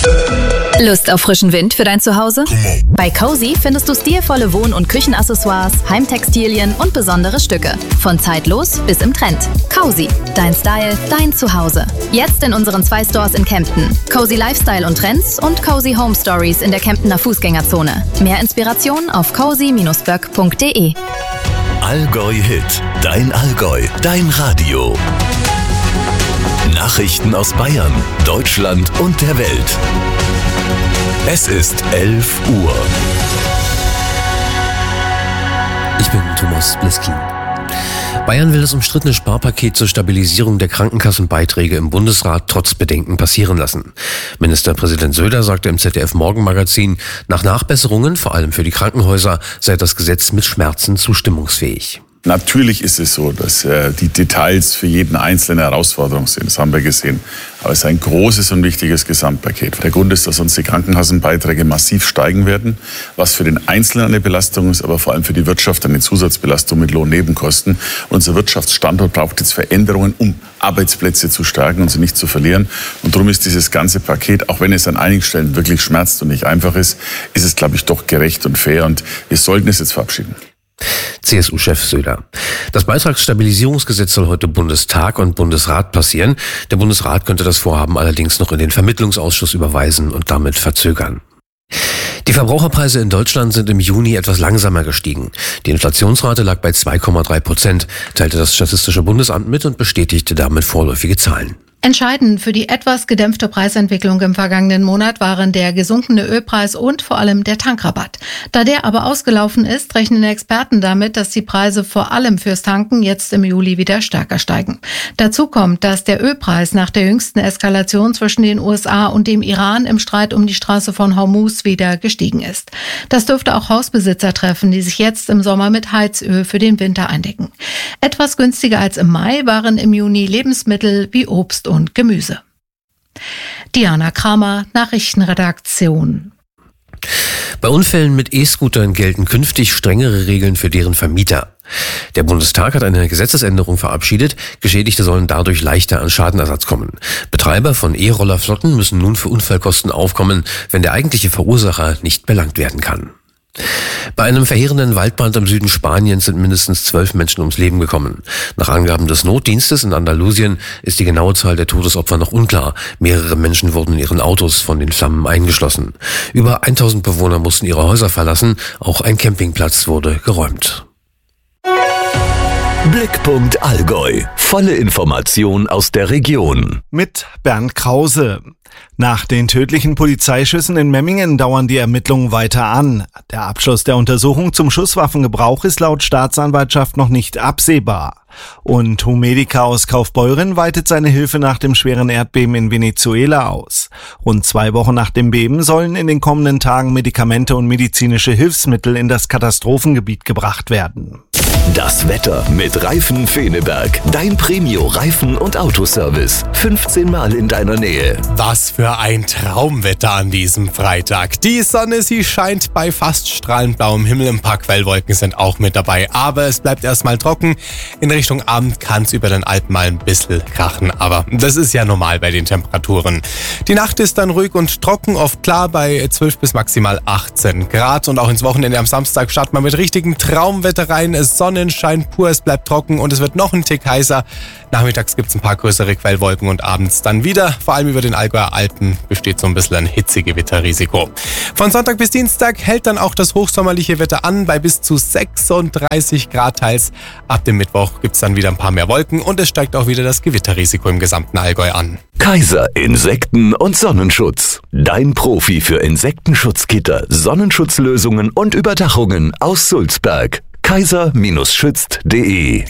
Lust auf frischen Wind für dein Zuhause? Bei Cozy findest du stilvolle Wohn- und Küchenaccessoires, Heimtextilien und besondere Stücke. Von zeitlos bis im Trend. Cozy, dein Style, dein Zuhause. Jetzt in unseren 2 Stores in Kempten. Cozy Lifestyle und Trends und Cozy Home Stories in der Kemptener Fußgängerzone. Mehr Inspiration auf cozy-böck.de. Allgäu Hit, dein Allgäu, dein Radio. Nachrichten aus Bayern, Deutschland und der Welt. Es ist 11 Uhr. Ich bin Thomas Bliskin. Bayern will das umstrittene Sparpaket zur Stabilisierung der Krankenkassenbeiträge im Bundesrat trotz Bedenken passieren lassen. Ministerpräsident Söder sagte im ZDF-Morgenmagazin, nach Nachbesserungen, vor allem für die Krankenhäuser, sei das Gesetz mit Schmerzen zustimmungsfähig. Natürlich ist es so, dass die Details für jeden Einzelnen eine Herausforderung sind. Das haben wir gesehen. Aber es ist ein großes und wichtiges Gesamtpaket. Der Grund ist, dass uns die Krankenkassenbeiträge massiv steigen werden, was für den Einzelnen eine Belastung ist, aber vor allem für die Wirtschaft eine Zusatzbelastung mit Lohnnebenkosten. Unser Wirtschaftsstandort braucht jetzt Veränderungen, um Arbeitsplätze zu stärken und sie nicht zu verlieren. Und darum ist dieses ganze Paket, auch wenn es an einigen Stellen wirklich schmerzt und nicht einfach ist es, glaube ich, doch gerecht und fair. Und wir sollten es jetzt verabschieden. CSU-Chef Söder. Das Beitragsstabilisierungsgesetz soll heute Bundestag und Bundesrat passieren. Der Bundesrat könnte das Vorhaben allerdings noch in den Vermittlungsausschuss überweisen und damit verzögern. Die Verbraucherpreise in Deutschland sind im Juni etwas langsamer gestiegen. Die Inflationsrate lag bei 2,3%, teilte das Statistische Bundesamt mit und bestätigte damit vorläufige Zahlen. Entscheidend für die etwas gedämpfte Preisentwicklung im vergangenen Monat waren der gesunkene Ölpreis und vor allem der Tankrabatt. Da der aber ausgelaufen ist, rechnen Experten damit, dass die Preise vor allem fürs Tanken jetzt im Juli wieder stärker steigen. Dazu kommt, dass der Ölpreis nach der jüngsten Eskalation zwischen den USA und dem Iran im Streit um die Straße von Hormuz wieder gestiegen ist. Das dürfte auch Hausbesitzer treffen, die sich jetzt im Sommer mit Heizöl für den Winter eindecken. Etwas günstiger als im Mai waren im Juni Lebensmittel wie Obst und Gemüse. Diana Kramer, Nachrichtenredaktion. Bei Unfällen mit E-Scootern gelten künftig strengere Regeln für deren Vermieter. Der Bundestag hat eine Gesetzesänderung verabschiedet. Geschädigte sollen dadurch leichter an Schadenersatz kommen. Betreiber von E-Rollerflotten müssen nun für Unfallkosten aufkommen, wenn der eigentliche Verursacher nicht belangt werden kann. Bei einem verheerenden Waldbrand im Süden Spaniens sind mindestens 12 Menschen ums Leben gekommen. Nach Angaben des Notdienstes in Andalusien ist die genaue Zahl der Todesopfer noch unklar. Mehrere Menschen wurden in ihren Autos von den Flammen eingeschlossen. Über 1000 Bewohner mussten ihre Häuser verlassen. Auch ein Campingplatz wurde geräumt. Blickpunkt Allgäu. Volle Information aus der Region. Mit Bernd Krause. Nach den tödlichen Polizeischüssen in Memmingen dauern die Ermittlungen weiter an. Der Abschluss der Untersuchung zum Schusswaffengebrauch ist laut Staatsanwaltschaft noch nicht absehbar. Und Humedica aus Kaufbeuren weitet seine Hilfe nach dem schweren Erdbeben in Venezuela aus. Rund 2 Wochen nach dem Beben sollen in den kommenden Tagen Medikamente und medizinische Hilfsmittel in das Katastrophengebiet gebracht werden. Das Wetter mit Reifen Feneberg. Dein Premio-Reifen- und Autoservice. 15 Mal in deiner Nähe. Was für ein Traumwetter an diesem Freitag. Die Sonne, sie scheint bei fast strahlend blauem Himmel. Ein paar Quellwolken sind auch mit dabei. Aber es bleibt erstmal trocken. In Richtung Abend kann es über den Alpen mal ein bisschen krachen. Aber das ist ja normal bei den Temperaturen. Die Nacht ist dann ruhig und trocken. Oft klar bei 12 bis maximal 18 Grad. Und auch ins Wochenende am Samstag starten wir mit richtigem Traumwetter rein. Sonnenschein pur, es bleibt trocken und es wird noch ein Tick heißer. Nachmittags gibt es ein paar größere Quellwolken und abends dann wieder. Vor allem über den Allgäuer Alpen besteht so ein bisschen ein Hitzegewitterrisiko. Von Sonntag bis Dienstag hält dann auch das hochsommerliche Wetter an bei bis zu 36 Grad teils. Ab dem Mittwoch gibt es dann wieder ein paar mehr Wolken und es steigt auch wieder das Gewitterrisiko im gesamten Allgäu an. Kaiser Insekten- und Sonnenschutz. Dein Profi für Insektenschutzgitter, Sonnenschutzlösungen und Überdachungen aus Sulzberg. kaiser-schützt.de.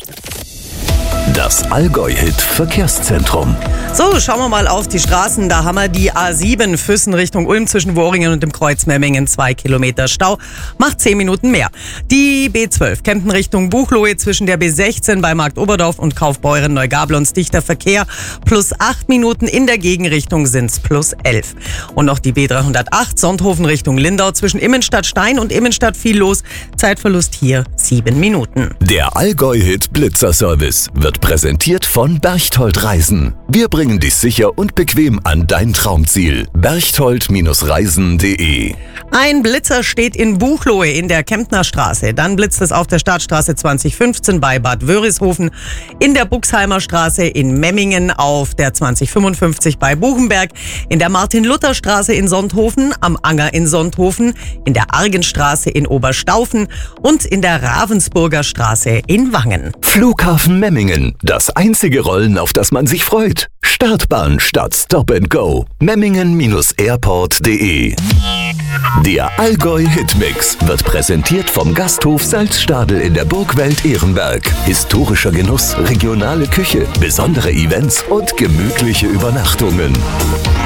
Das Allgäu-Hit-Verkehrszentrum. So, schauen wir mal auf die Straßen. Da haben wir die A7 Füssen Richtung Ulm zwischen Worringen und dem Kreuz Memmingen. 2 Kilometer Stau, macht 10 Minuten mehr. Die B12 Kempten Richtung Buchloe zwischen der B16 bei Markt Oberdorf und Kaufbeuren Neugablons dichter Verkehr. Plus 8 Minuten, in der Gegenrichtung sind's plus 11. Und noch die B308 Sonthofen Richtung Lindau zwischen Immenstadt Stein und Immenstadt viel los. Zeitverlust hier 7 Minuten. Der Allgäu-Hit Blitzer-Service wird präsentiert von Berchtold Reisen. Wir bringen dich sicher und bequem an dein Traumziel. Berchtold-reisen.de. Ein Blitzer steht in Buchloe in der Kemptner Straße. Dann blitzt es auf der Stadtstraße 2015 bei Bad Wörishofen, in der Buxheimer Straße in Memmingen, auf der 2055 bei Buchenberg, in der Martin-Luther-Straße in Sonthofen, am Anger in Sonthofen, in der Argenstraße in Oberstaufen und in der Ravensburger Straße in Wangen. Flughafen Memmingen. Das einzige Rollen, auf das man sich freut. Startbahn statt Stop and Go. Memmingen-airport.de. Der Allgäu Hitmix wird präsentiert vom Gasthof Salzstadel in der Burgwelt Ehrenberg. Historischer Genuss, regionale Küche, besondere Events und gemütliche Übernachtungen.